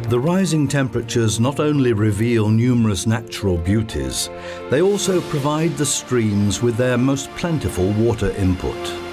The rising temperatures not only reveal numerous natural beauties, they also provide the streams with their most plentiful water input.